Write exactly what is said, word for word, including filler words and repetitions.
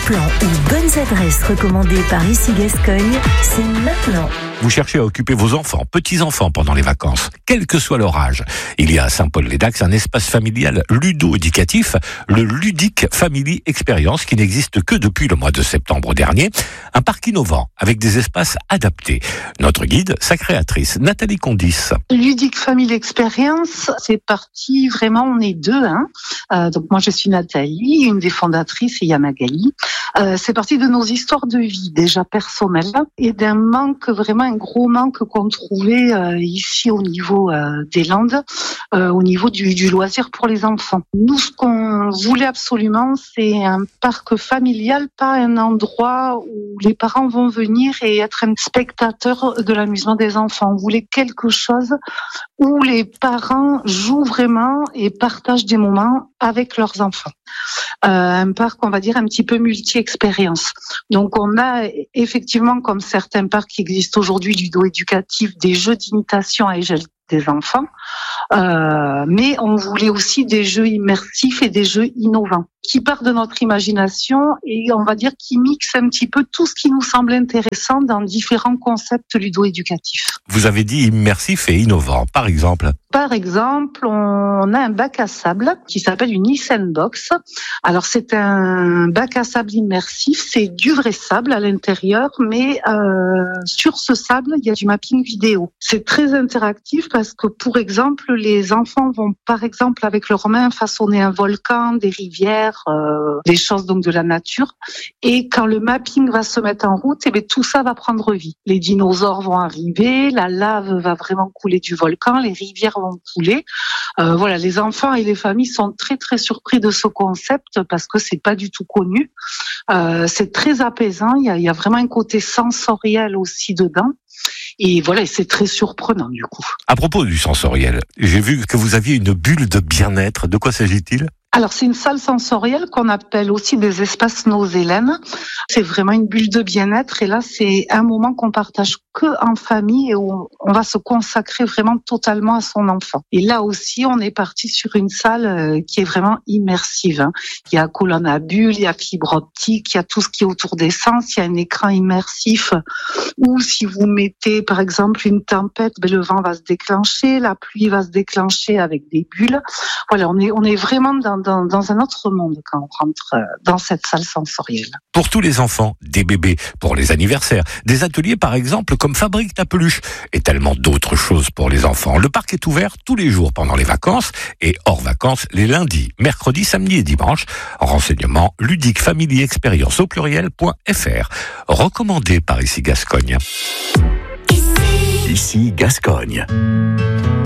plans ou bonnes adresses recommandées par Ici Gascogne, c'est maintenant. Vous cherchez à occuper vos enfants, petits-enfants pendant les vacances, quel que soit leur âge. Il y a à Saint-Paul-les-Dax un espace familial ludo-éducatif, le Ludic Family Experience, qui n'existe que depuis le mois de septembre dernier. Un parc innovant avec des espaces adaptés. Notre guide, sa créatrice, Nathalie Condis. Ludic Family Experience, c'est parti vraiment, on est deux. Hein. Euh, donc moi je suis Nathalie, une des fondatrices, et il y a Magali. Euh, c'est parti de nos histoires de vie déjà personnelles et d'un manque, vraiment un gros manque qu'on trouvait euh, ici au niveau euh, des Landes, euh, au niveau du, du loisir pour les enfants. Nous, ce qu'on voulait absolument, c'est un parc familial, pas un endroit où les parents vont venir et être un spectateur de l'amusement des enfants. On voulait quelque chose où les parents jouent vraiment et partagent des moments avec leurs enfants. Euh, un parc, on va dire, un petit peu multi-expérience. Donc, on a effectivement, comme certains parcs qui existent aujourd'hui, du dos éducatif, des jeux d'imitation à l'échelle des enfants, euh, mais on voulait aussi des jeux immersifs et des jeux innovants qui partent de notre imagination et on va dire qui mixent un petit peu tout ce qui nous semble intéressant dans différents concepts ludo-éducatifs. Vous avez dit immersif et innovant, par exemple. Par exemple, on a un bac à sable qui s'appelle une Sandbox. Alors c'est un bac à sable immersif, c'est du vrai sable à l'intérieur, mais euh, sur ce sable, il y a du mapping vidéo. C'est très interactif parce que, pour exemple, les enfants vont, par exemple, avec leurs mains façonner un volcan, des rivières, euh, des choses donc de la nature. Et quand le mapping va se mettre en route, eh bien, tout ça va prendre vie. Les dinosaures vont arriver, la lave va vraiment couler du volcan, les rivières vont couler. Euh, voilà, les enfants et les familles sont très très surpris de ce concept parce que c'est pas du tout connu. Euh, c'est très apaisant. Il y a, il y a vraiment un côté sensoriel aussi dedans. Et voilà, c'est très surprenant du coup. À propos du sensoriel, j'ai vu que vous aviez une bulle de bien-être. De quoi s'agit-il ? Alors, c'est une salle sensorielle qu'on appelle aussi des espaces Nosélène. C'est vraiment une bulle de bien-être. Et là, c'est un moment qu'on partage que en famille et où on va se consacrer vraiment totalement à son enfant. Et là aussi, on est parti sur une salle qui est vraiment immersive. Hein. Il y a colonne à bulles, il y a fibre optique, il y a tout ce qui est autour des sens. Il y a un écran immersif où si vous mettez, par exemple, une tempête, ben, le vent va se déclencher, la pluie va se déclencher avec des bulles. Voilà, on est, on est vraiment dans Dans, dans un autre monde quand on rentre dans cette salle sensorielle. Pour tous les enfants, des bébés, pour les anniversaires, des ateliers par exemple comme Fabrique ta peluche et tellement d'autres choses pour les enfants. Le parc est ouvert tous les jours pendant les vacances et hors vacances les lundis, mercredis, samedis et dimanches. Renseignements Ludic Family Experience au pluriel point f r. Recommandé par Ici Gascogne. Ici Gascogne.